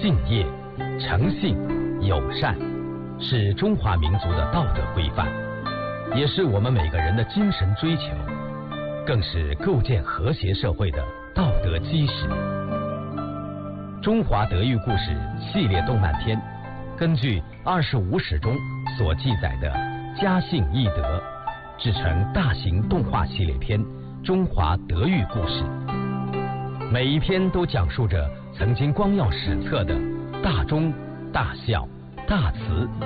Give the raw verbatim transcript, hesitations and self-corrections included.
敬业、诚信、友善，是中华民族的道德规范，也是我们每个人的精神追求，更是构建和谐社会的道德基石。中华德育故事系列动漫片，根据二十五史中所记载的家信义德，制成大型动画系列片《中华德育故事》。每一篇都讲述着曾经光耀史册的大忠、大孝、大慈、